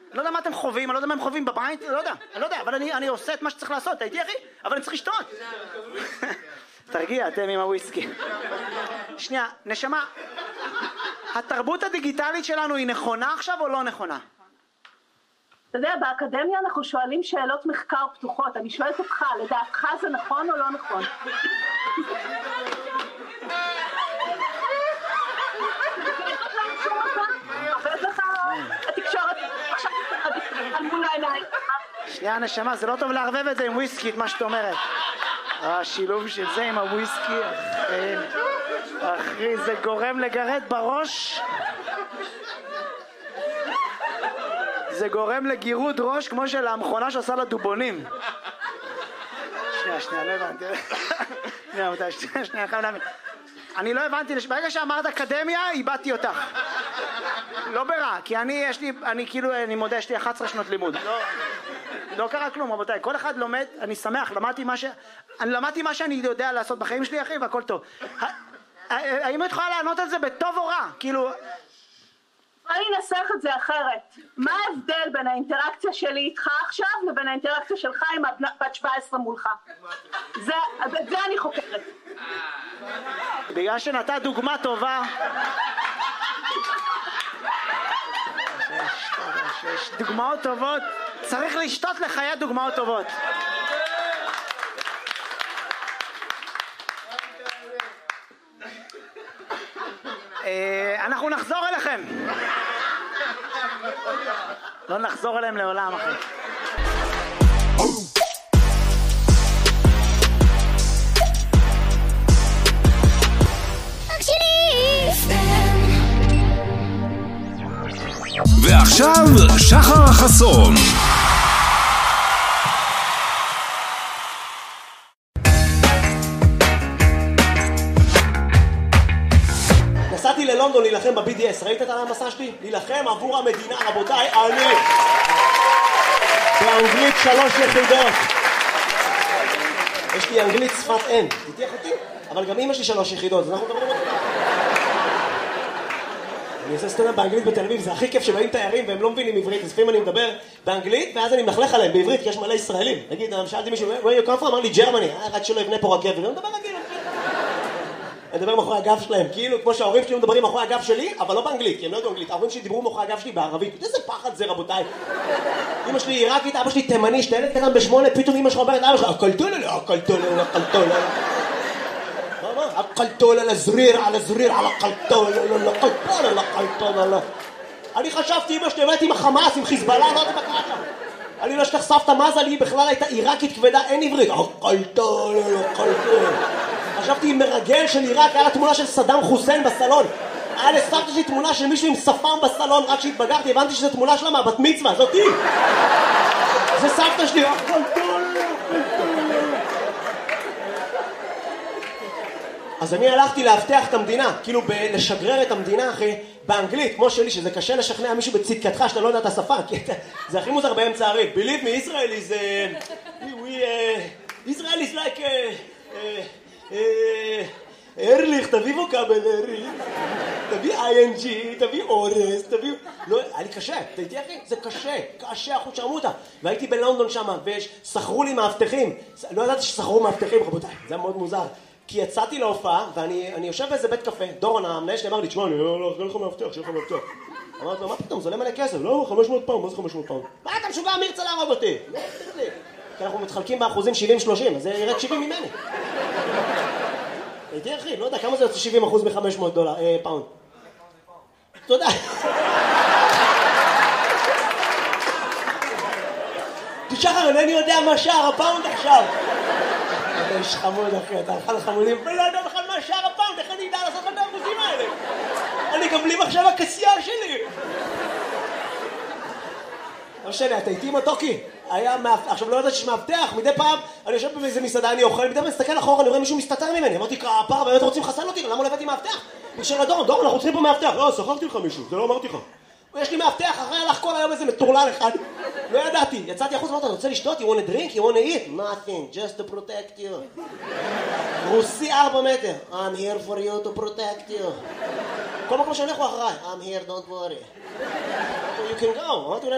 לא יודע מה אתם חווים, אני לא יודע מה הם חווים בבית, אני לא יודע, אבל אני עושה את מה שצריך לעשות, אתה איתי אחי? אבל אני צריך לשתות. תרגיע, אתם עם הוויסקי. שנייה, נשמה, התרבות הדיגיטלית שלנו היא נכונה עכשיו או לא נכונה? אתה יודע, באקדמיה אנחנו שואלים שאלות מחקר פתוחות, אני שואלת אותך, לדעתך זה נכון או לא נכון? עובד לך התקשורת, עכשיו על מול העיניים. שנייה נשמה, זה לא טוב לערבב את זה עם וויסקי, את מה שאת אומרת. השילוב של זה עם הוויסקי, אחי, זה גורם לגרד בראש. זה גורם לגירות ראש כמו של המכונה שעושה לה דובונים. שנייה, לא הבנתי. שנייה, חייב להבין. אני לא הבנתי, ברגע שאמרת אקדמיה, איבדתי אותך. לא ברע, כי אני מודה, יש לי 11 שנות לימוד. לא קרה כלום, רבותיי. כל אחד לומד, אני שמח, למדתי מה שאני יודע לעשות בחיים שלי, אחי, והכל טוב. האם את יכולה לענות על זה בטוב או רע? כאילו... אני אנסח את זה אחרת. מה ההבדל בין האינטראקציה שלי איתך עכשיו לבין האינטראקציה שלך עם בת 17 מולך? זה אני חוקרת. בגלל שנתת דוגמה טובה. יש דוגמאות טובות. צריך לשתות לחיי דוגמאות טובות. אנחנו נחזור אליכם. לא נחזור אליהם לעולם, אחי. ועכשיו שחר חסון. נסעתי ללונדון להילחם ב-BDS, ראית את המסע שלי? להילחם עבור המדינה, רבותיי, אני באנגלית 3 יחידות. יש לי אנגלית שפת אם, תתייך אותי? אבל גם אמא שלי 3 יחידות, אז אנחנו מדברים אותי. אני עושה סטנדאפ באנגלית בתל אביב, זה הכי כיף שבאים תיירים והם לא מבינים עברית, אז לפעמים אני מדבר באנגלית ואז אני מלכלך עליהם בעברית, כי יש מלא ישראלים. נגיד, שאלתי מישהו, where you come from? אמר לי, Germany, רק שלא יבנה פה רכבת, ואני מדבר רגיל. אני מדבר מאחורי הגב שלהם, כאילו כמו שההורים שלי מדברים מאחורי הגב שלי, אבל לא באנגלית, כי הם לא יודעים אנגלית. ההורים שלי דיברו מאחורי הגב שלי בערבית. איזה פחד זה, רבותיי. אמא שלי עיראקית, אבא שלי תימני, שתלד קטן ב8, פתאום אמא שלך אומרת, אבא שלך, הקלטול על הזריר, על הקלטול, על הקלטול. אני חשבתי, אמא שלי אומרת עם החמאס, עם חיזבאללה, לא יודעת מה קרה שם. אני לא אשכח סבתא מזה, לי בכלל הייתה עיראקית כבדה, אין עברית. הקלטול. חשבתי עם מרגל של עיראק, היה לה תמונה של סדאם חוסיין בסלון. היה לסבתא שלי תמונה של מישהו עם שפם בסלון, רק שהתבגרתי, הבנתי שזו תמונה שלה מהבת מצווה, זאתי. זה סבתא שלי, אז אני הלכתי להבטח את המדינה, כאילו לשגרר את המדינה, אחי, באנגלית, כמו שלי, שזה קשה לשכנע מישהו בצדקתך שאתה לא יודע את השפה, כי זה הכי מוזר באמצע הריב. Believe me, Israel is... Israel is like... ארליך, תביא ווקאבל, ארליך. תביא ING, תביא אורס, תביא... לא, היה לי קשה, אתה איתי אחי? זה קשה, אחוז שרמוטה. והייתי בלונדון שם, ושכרו לי מאבטחים. לא ידעתי ששכרו מאבטחים, רבותיי, זה היה מאוד מוזר. כי יצאתי להופעה, ואני יושב באיזה בית קפה, דורון המנהל שלי אמר לי, תשמע, אני לא לך מאבטח, שיהיה לך מאבטח. אמרתי לו, מה פתאום, זה עולה מלא כסף, לא, 500 פאונד, מה זה 500 פאונד? מה אתה משוגע, מי ירצה להרוג אותי? כי אנחנו מתחלקים באחוזים 70-30, אז זה ירד 70 ממני. הייתי אחי, לא יודע, כמה זה יוצא 70% מ-500 פאונד? תודה. תשחר, אינני יודע מה שער הפאונד עכשיו. אתה איש חמוד אחי, אתה הלכה לחמודים, ולא יודע בכלל מה שער הפאונד, איך אני אדע לעשות את האחוזים האלה? אני גם בלי מחשב הכסייה שלי. לא משנה, אתה איתי עם הטוקי? עכשיו לא יודעת שיש מאבטח, מדי פעם אני יושב באיזה מסעדה, אני אוכל, מדי פעם מסתכל אחורה, אני רואה מישהו מסתתר ממני, אמרתי, הפער, באמת רוצים לחסל אותי, למה לא הבאתי מאבטח? נשאר לדורון, דורון, אנחנו צריכים פה מאבטח. לא, שכרתי לך מישהו, זה לא אמרתי לך. יש לי מאבטח, אחרי הלך כל היום איזה מטורלל אחד. לא ידעתי, יצאתי החוץ, אמרת, אתה רוצה לשתות? You want a drink? You want to eat? Nothing, just to protect you. רוסי 4 מטר. I'm here for you to protect you. כל מקום שהולך הוא אחריי. I'm here, don't worry. You can go.